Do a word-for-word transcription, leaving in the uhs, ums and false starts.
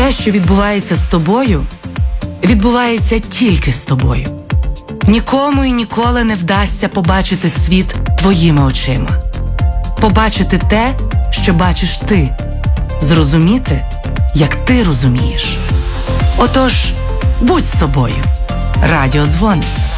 Те, що відбувається з тобою, відбувається тільки з тобою. Нікому і ніколи не вдасться побачити світ твоїми очима. Побачити те, що бачиш ти. Зрозуміти, як ти розумієш. Отож, будь собою. Радіодзвони.